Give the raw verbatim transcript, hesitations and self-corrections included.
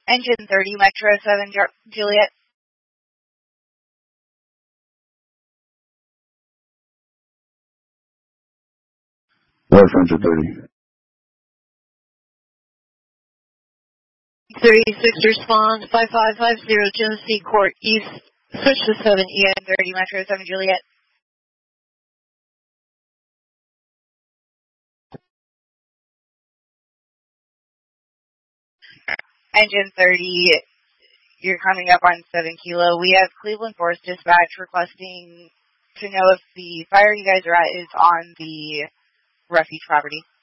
Engine thirty, Metro seven, Juliet. West Engine thirty. thirty-six responds, five five five zero Genesee Court East, switch to seven E N thirty, Metro seven, Juliet. Engine thirty, you're coming up on seven Kilo. We have Cleveland Force Dispatch requesting to know if the fire you guys are at is on the refuge property.